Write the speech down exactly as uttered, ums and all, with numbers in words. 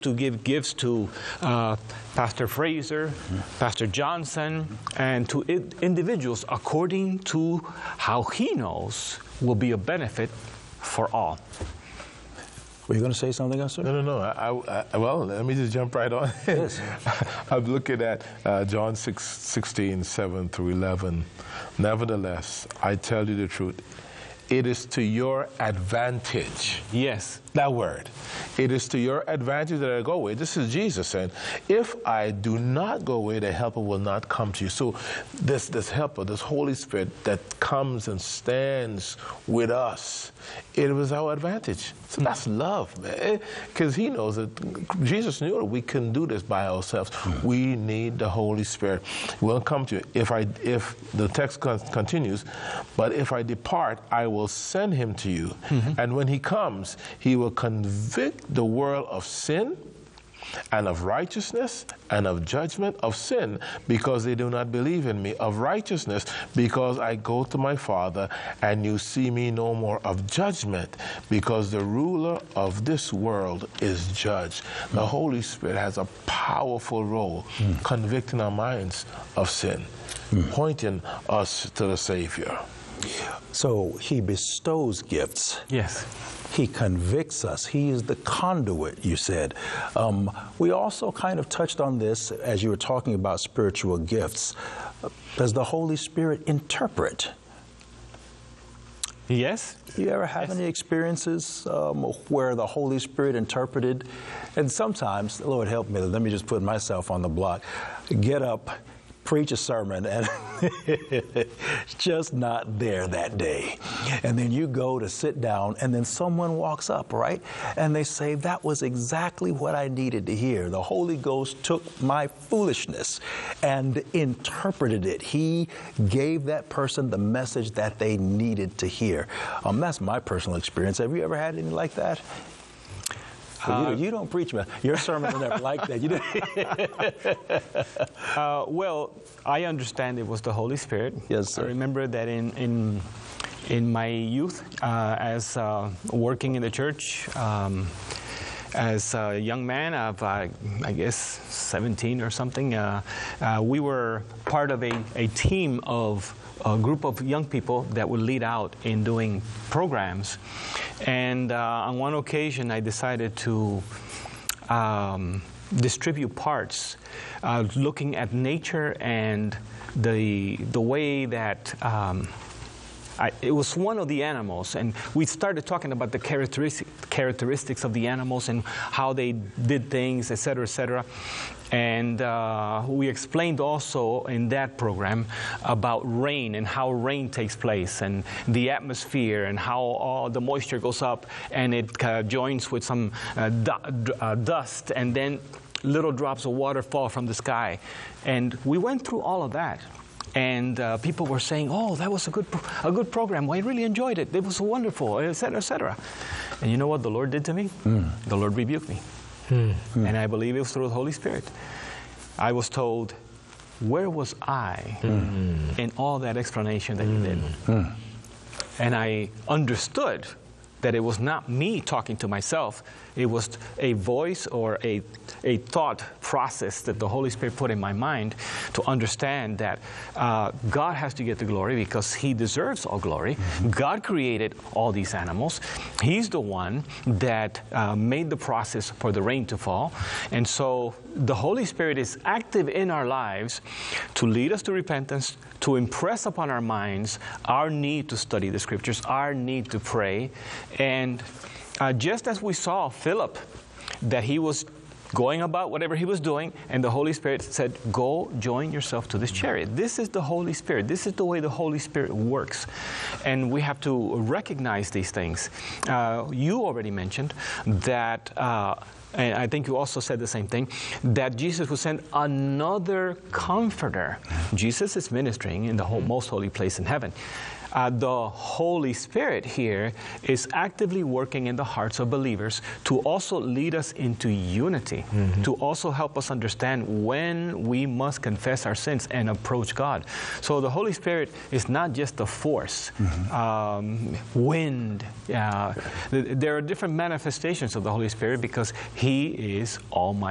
to give gifts to uh, Pastor Fraser, mm-hmm. Pastor Johnson, and to I- individuals according to how he knows will be a benefit for all. Were you going to say something else, sir? No, no, no. I, I, well, let me just jump right on. Yes. I'm looking at uh, John six, sixteen, seven through eleven. Nevertheless, I tell you the truth. It is to your advantage. Yes. That word. It is to your advantage that I go away. This is Jesus saying, if I do not go away, the helper will not come to you. So this, this helper, this Holy Spirit that comes and stands with us, it was our advantage. So that's love, man. Because he knows that Jesus knew that we couldn't do this by ourselves. Mm-hmm. We need the Holy Spirit. We'll come to you. If I, if the text con- continues, but if I depart, I will send him to you. Mm-hmm. And when he comes, he will convict the world of sin and of righteousness and of judgment. Of sin, because they do not believe in me. Of righteousness, because I go to my Father and you see me no more. Of judgment, because the ruler of this world is judged. Mm. The Holy Spirit has a powerful role mm. convicting our minds of sin, mm. pointing us to the Savior. So he bestows gifts. Yes. He convicts us. He is the conduit, you said. Um, we also kind of touched on this as you were talking about spiritual gifts. Does the Holy Spirit interpret? Yes. You ever have yes. any experiences um, where the Holy Spirit interpreted? And sometimes, Lord help me, let me just put myself on the block, get up, preach a sermon, and it's just not there that day. And then you go to sit down, and then someone walks up, right? And they say, that was exactly what I needed to hear. The Holy Ghost took my foolishness and interpreted it. He gave that person the message that they needed to hear. Um, that's my personal experience. Have you ever had anything like that? Uh, you, you don't preach, man. Your sermons are never like that. You uh, well, I understand it was the Holy Spirit. Yes, sir. I remember that in in, in my youth, uh, as uh, working in the church, um, as a young man of, uh, I guess, seventeen or something, uh, uh, we were part of a, a team of a group of young people that would lead out in doing programs. And uh, on one occasion, I decided to um, distribute parts, uh, looking at nature and the the way that um, I, it was one of the animals, and we started talking about the characteristic, characteristics of the animals and how they did things, et cetera, et cetera. And uh, we explained also in that program about rain and how rain takes place and the atmosphere and how all the moisture goes up and it uh, joins with some uh, du- uh, dust, and then little drops of water fall from the sky. And we went through all of that. And uh, people were saying, oh, that was a good pro- a good program. Well, I really enjoyed it. It was wonderful, et cetera, et cetera. And you know what the Lord did to me? Mm. The Lord rebuked me. Mm. And I believe it was through the Holy Spirit. I was told, where was I mm. in all that explanation that mm. you did? Mm. And I understood that it was not me talking to myself. It was a voice or a, a thought process that the Holy Spirit put in my mind to understand that uh, God has to get the glory because He deserves all glory. Mm-hmm. God created all these animals. He's the one that uh, made the process for the rain to fall. And so the Holy Spirit is active in our lives to lead us to repentance, to impress upon our minds our need to study the Scriptures, our need to pray. And uh, just as we saw Philip, that he was going about whatever he was doing, and the Holy Spirit said, go join yourself to this chariot. This is the Holy Spirit. This is the way the Holy Spirit works. And we have to recognize these things. Uh, you already mentioned that, uh, and I think you also said the same thing, that Jesus would send another comforter. Jesus is ministering in the whole, most holy place in heaven. uh, the Holy Spirit here is actively working in the hearts of believers to also lead us into unity, mm-hmm. to also help us understand when we must confess our sins and approach God. So the Holy Spirit is not just a force, mm-hmm. um, wind. Uh, th- there are different manifestations of the Holy Spirit because He is Almighty.